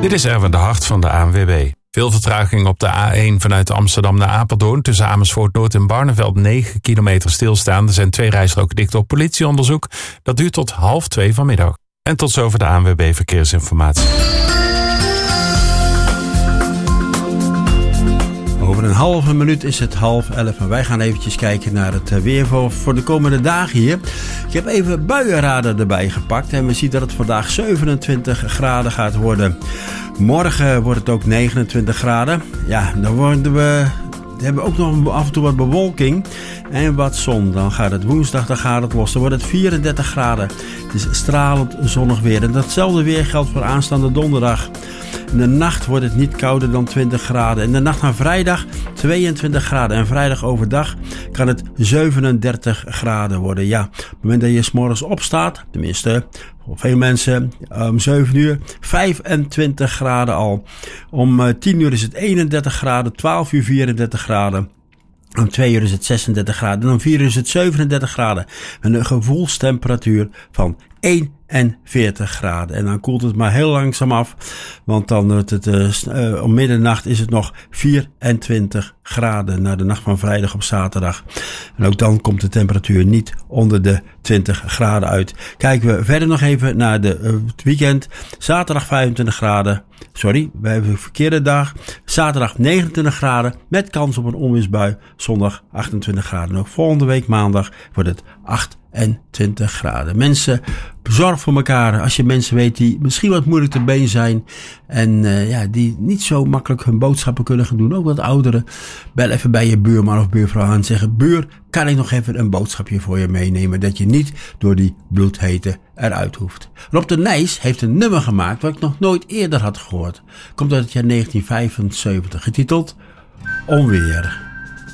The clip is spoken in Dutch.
Dit is Erwin de Hart van de ANWB. Veel vertraging op de A1 vanuit Amsterdam naar Apeldoorn. Tussen Amersfoort Noord en Barneveld 9 kilometer stilstaan. Er zijn 2 rijstroken dicht op politieonderzoek. Dat duurt tot 1:30 vanmiddag. En tot zover de ANWB Verkeersinformatie. Over een halve minuut is het 10:30 en wij gaan eventjes kijken naar het weer voor de komende dagen hier. Ik heb even buienradar erbij gepakt en we zien dat het vandaag 27 graden gaat worden. Morgen wordt het ook 29 graden. Ja, dan hebben we ook nog af en toe wat bewolking en wat zon. Dan gaat het woensdag, dan gaat het los. Dan wordt het 34 graden. Het is stralend zonnig weer. En datzelfde weer geldt voor aanstaande donderdag. In de nacht wordt het niet kouder dan 20 graden. In de nacht naar vrijdag 22 graden. En vrijdag overdag kan het 37 graden worden. Ja, op het moment dat je 's morgens opstaat, tenminste voor veel mensen om 7 uur, 25 graden al. Om 10 uur is het 31 graden, 12 uur 34 graden. Om 2 uur is het 36 graden en om 4 uur is het 37 graden. Met een gevoelstemperatuur van 41 graden. En dan koelt het maar heel langzaam af. Want dan wordt het om middernacht is het nog 24 graden. Na de nacht van vrijdag op zaterdag. En ook dan komt de temperatuur niet onder de 20 graden uit. Kijken we verder nog even naar het weekend. Zaterdag 25 graden. Sorry, we hebben een verkeerde dag. Zaterdag 29 graden met kans op een onweersbui. Zondag 28 graden. Ook volgende week maandag wordt het 28 graden. Mensen, zorg voor elkaar. Als je mensen weet die misschien wat moeilijk te been zijn. En die niet zo makkelijk hun boodschappen kunnen gaan doen. Ook wat ouderen. Bel even bij je buurman of buurvrouw aan en zeggen: buur, kan ik nog even een boodschapje voor je meenemen? Dat je niet door die bloedhete eruit hoeft. Rob de Nijs heeft een nummer gemaakt wat ik nog nooit eerder had gehoord. Komt uit het jaar 1975. Getiteld Onweer.